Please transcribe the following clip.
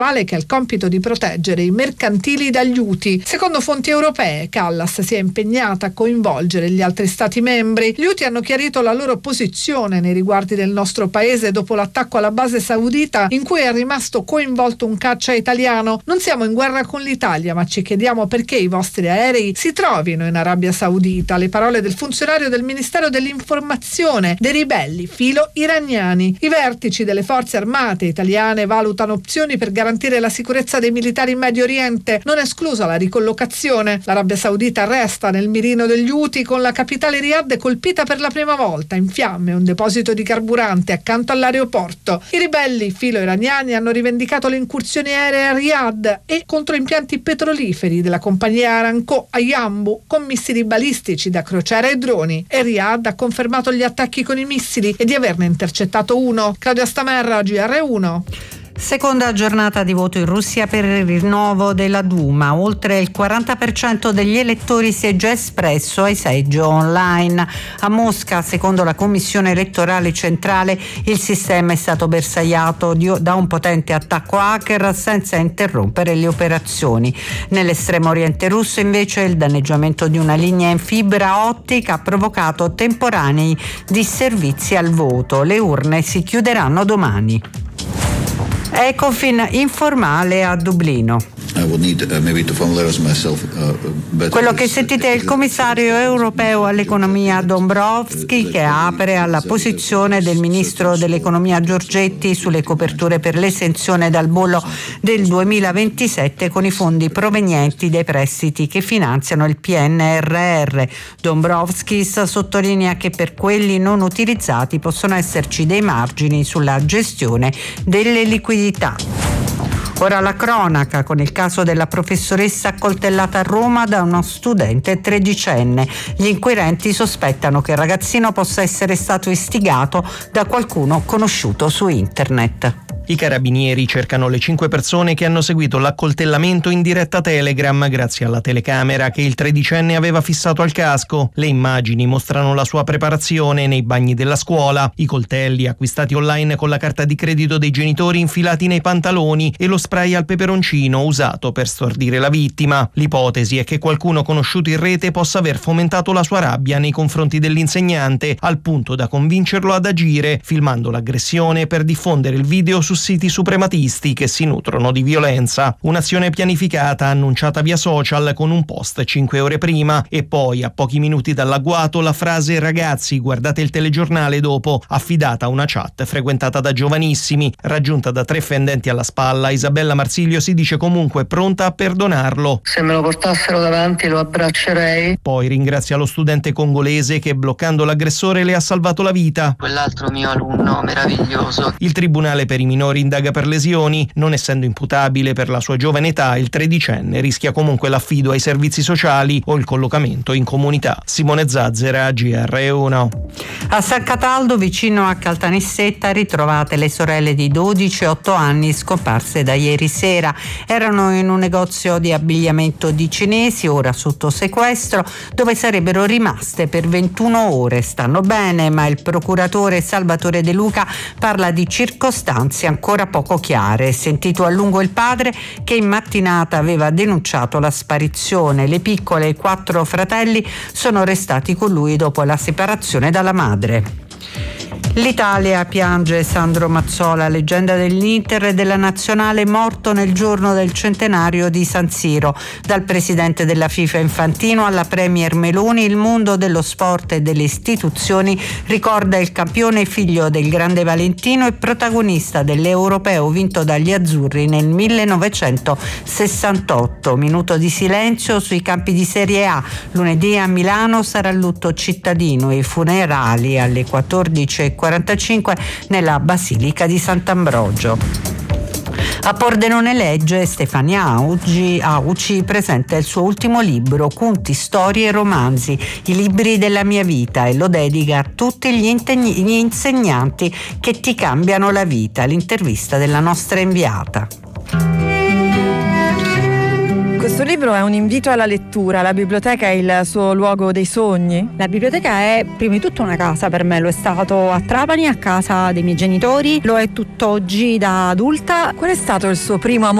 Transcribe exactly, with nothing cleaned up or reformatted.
che ha il compito di proteggere i mercantili dagli Houthi. Secondo fonti europee, Callas si è impegnata a coinvolgere gli altri stati membri. Gli Houthi hanno chiarito la loro posizione nei riguardi del nostro paese dopo l'attacco alla base saudita in cui è rimasto coinvolto un caccia italiano. Non siamo in guerra con l'Italia, ma ci chiediamo perché i vostri aerei si trovino in Arabia Saudita. Le parole del funzionario del Ministero dell'Informazione dei ribelli filo-iraniani. I vertici delle forze armate italiane valutano opzioni per garantire la sicurezza dei militari in Medio Oriente, non esclusa la ricollocazione. L'Arabia Saudita resta nel mirino degli Houthi, con la capitale Riyadh colpita per la prima volta, in fiamme un deposito di carburante accanto all'aeroporto. I ribelli filo-iraniani hanno rivendicato le incursioni aeree a Riyadh e contro impianti petroliferi della compagnia Aramco a Yanbu con missili balistici da crociera e droni, e Riyadh ha confermato gli attacchi con i missili e di averne intercettato uno. Claudia Stamerra, G R uno. Seconda giornata di voto in Russia per il rinnovo della Duma. Oltre il quaranta per cento degli elettori si è già espresso ai seggi online. A Mosca, secondo la Commissione elettorale centrale, il sistema è stato bersagliato da un potente attacco hacker senza interrompere le operazioni. Nell'estremo oriente russo, invece, il danneggiamento di una linea in fibra ottica ha provocato temporanei disservizi al voto. Le urne si chiuderanno domani. Ecofin informale a Dublino. Quello che sentite è il commissario europeo all'economia Dombrovskis, che apre alla posizione del ministro dell'economia Giorgetti sulle coperture per l'esenzione dal bollo del duemilaventisette con i fondi provenienti dai prestiti che finanziano il P N R R. Dombrovskis sottolinea che per quelli non utilizzati possono esserci dei margini sulla gestione delle liquidità. Ora la cronaca, con il caso della professoressa accoltellata a Roma da uno studente tredicenne. Gli inquirenti sospettano che il ragazzino possa essere stato istigato da qualcuno conosciuto su internet. I carabinieri cercano le cinque persone che hanno seguito l'accoltellamento in diretta Telegram grazie alla telecamera che il tredicenne aveva fissato al casco. Le immagini mostrano la sua preparazione nei bagni della scuola, i coltelli acquistati online con la carta di credito dei genitori infilati nei pantaloni e lo spray al peperoncino usato per stordire la vittima. L'ipotesi è che qualcuno conosciuto in rete possa aver fomentato la sua rabbia nei confronti dell'insegnante al punto da convincerlo ad agire, filmando l'aggressione per diffondere il video su siti suprematisti che si nutrono di violenza. Un'azione pianificata annunciata via social con un post cinque ore prima e poi, a pochi minuti dall'agguato, la frase "ragazzi, guardate il telegiornale dopo", affidata a una chat frequentata da giovanissimi. Raggiunta da tre fendenti alla spalla, Isabella Marsiglio si dice comunque pronta a perdonarlo. Se me lo portassero davanti lo abbraccerei. Poi ringrazia lo studente congolese che, bloccando l'aggressore, le ha salvato la vita. Quell'altro mio alunno meraviglioso. Il tribunale per i minori indaga per lesioni. Non essendo imputabile per la sua giovane età, il tredicenne rischia comunque l'affido ai servizi sociali o il collocamento in comunità. Simone Zazzera, G R uno. A San Cataldo, vicino a Caltanissetta, ritrovate le sorelle di dodici e otto anni scomparse da ieri sera. Erano in un negozio di abbigliamento di cinesi, ora sotto sequestro, dove sarebbero rimaste per ventuno ore. Stanno bene, ma il procuratore Salvatore De Luca parla di circostanze ancora poco chiare. Sentito a lungo il padre, che in mattinata aveva denunciato la sparizione. Le piccole e i quattro fratelli sono restati con lui dopo la separazione dalla madre. L'Italia piange Sandro Mazzola, leggenda dell'Inter e della nazionale, morto nel giorno del centenario di San Siro. Dal presidente della FIFA Infantino alla premier Meloni, il mondo dello sport e delle istituzioni ricorda il campione, figlio del grande Valentino e protagonista dell'Europeo vinto dagli azzurri nel millenovecentosessantotto. Minuto di silenzio sui campi di Serie A. Lunedì a Milano sarà lutto cittadino e funerali alle quattordici e quarantacinque nella Basilica di Sant'Ambrogio. A Pordenone legge Stefania Auci, Auci presenta il suo ultimo libro, Conti, storie e romanzi, i libri della mia vita, e lo dedica a tutti gli, integni, gli insegnanti che ti cambiano la vita. L'intervista della nostra inviata. Questo Questo libro è un invito alla lettura, la biblioteca è il suo luogo dei sogni? La biblioteca è prima di tutto una casa per me, lo è stato a Trapani, a casa dei miei genitori, lo è tutt'oggi da adulta. Qual è stato il suo primo amore